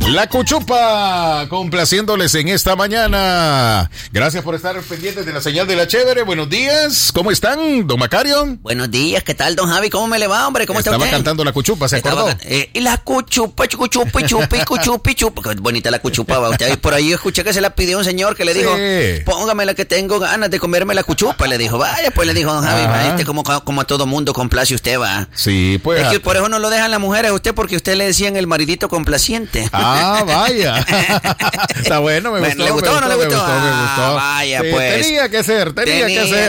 La Cuchupa, complaciéndoles en esta mañana. Gracias por estar pendientes de la señal de la chévere. Buenos días, ¿cómo están, don Macario? Buenos días, ¿qué tal, don Javi? ¿Cómo me le va, hombre? ¿Cómo está usted? Estaba cantando La Cuchupa, ¿se acordó? Y la Cuchupa, chupi, chupi. Qué bonita la Cuchupa, va usted. Por ahí escuché que se la pidió un señor que le dijo, póngame la que tengo ganas de comerme la Cuchupa. Le dijo, vaya, pues le dijo don Javi, como a todo mundo complace usted, va. Sí, pues. Es que por eso no lo dejan las mujeres a usted, porque usted le decían el maridito complaciente. Ah, vaya. Está bueno, me gustó. ¿Le gustó o no le gustó? Me gustó. Vaya, sí, pues. Tenía que ser.